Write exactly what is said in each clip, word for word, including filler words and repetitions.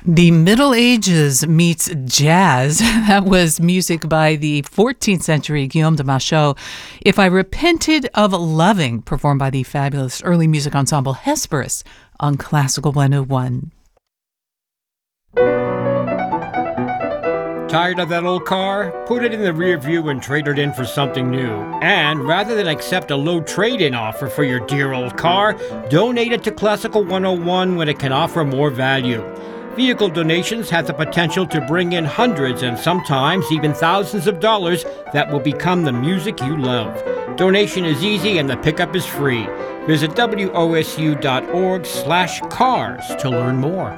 The Middle Ages meets jazz. That was music by the fourteenth century Guillaume de Machaut. If I Repented of Loving, performed by the fabulous early music ensemble Hesperus on Classical one oh one. Tired of that old car? Put it in the rear view and trade it in for something new. And rather than accept a low trade-in offer for your dear old car, donate it to Classical one oh one when it can offer more value. Vehicle donations have the potential to bring in hundreds and sometimes even thousands of dollars that will become the music you love. Donation is easy and the pickup is free. Visit wosu.org slash cars to learn more.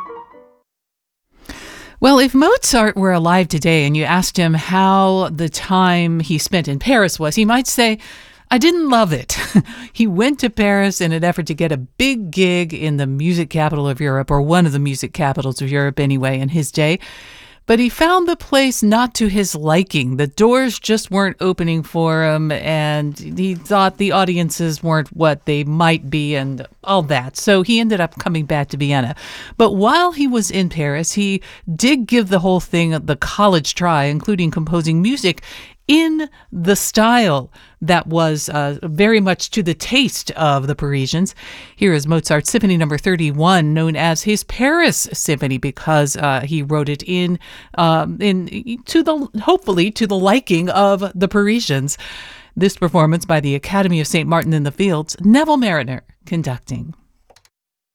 Well, if Mozart were alive today and you asked him how the time he spent in Paris was, he might say, I didn't love it. He went to Paris in an effort to get a big gig in the music capital of Europe, or one of the music capitals of Europe anyway, in his day. But he found the place not to his liking. The doors just weren't opening for him, and he thought the audiences weren't what they might be and all that. So he ended up coming back to Vienna. But while he was in Paris, he did give the whole thing the college try, including composing music in the style that was uh, very much to the taste of the Parisians. Here is Mozart's Symphony Number thirty-one, known as his Paris Symphony, because uh, he wrote it in, um, in to the hopefully to the liking of the Parisians. This performance by the Academy of Saint Martin in the Fields, Neville Marriner conducting.